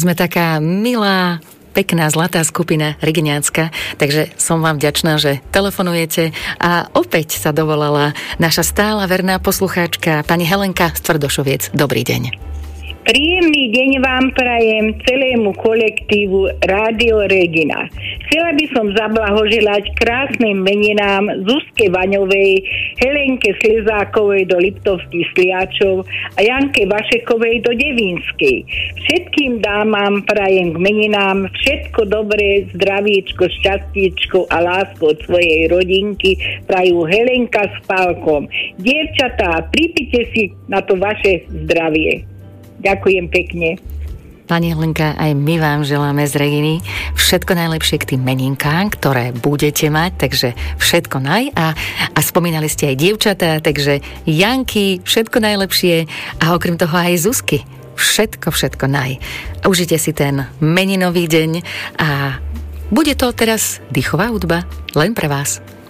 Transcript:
Sme taká milá, pekná, zlatá skupina Reginiánska, takže som vám vďačná, že telefonujete a opäť sa dovolala naša stála verná poslucháčka pani Helenka z Tvrdošoviec. Dobrý deň. Príjemný deň vám prajem celému kolektívu Rádio Regina. Chcela by som zablahoželať krásnym meninám Zuzke Vaňovej, Helenke Slezákovej do Liptovských Sliačov a Janke Vašekovej do Devínskej. Všetkým dámam prajem k meninám všetko dobré, zdravíčko, šťastíčko a lásku od svojej rodinky prajú Helenka s Pálkom. Dievčatá, pripite si na to vaše zdravie. Ďakujem pekne. Pani Helenka, aj my vám želáme z Reginy všetko najlepšie k tým meninkám, ktoré budete mať, takže všetko naj. A spomínali ste aj dievčatá, takže Janky, všetko najlepšie a okrem toho aj Zuzky. Všetko naj. Užite si ten meninový deň a bude to teraz dýchová hudba len pre vás.